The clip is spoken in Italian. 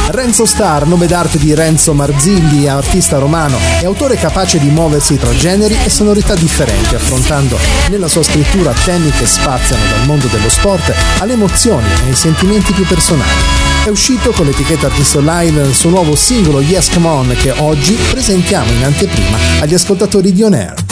Renzo Star, nome d'arte di Renzo Marzilli, artista romano e autore capace di muoversi tra generi e sonorità differenti, affrontando nella sua scrittura temi che spaziano dal mondo dello sport alle emozioni e ai sentimenti più personali. È uscito con l'etichetta Artist Online il suo nuovo singolo Yes Come On, che oggi presentiamo in anteprima agli ascoltatori di On Air.